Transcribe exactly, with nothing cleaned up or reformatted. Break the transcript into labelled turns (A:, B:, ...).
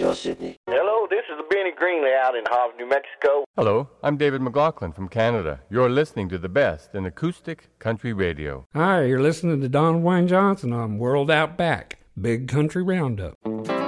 A: Tell Sydney.
B: Hello, this is Benny Greenley out in Hobbs, New Mexico.
C: Hello, I'm David McLaughlin from Canada. You're listening to the best in acoustic country radio.
D: Hi, you're listening to Don Wayne Johnson on World Out Back, Big Country Roundup.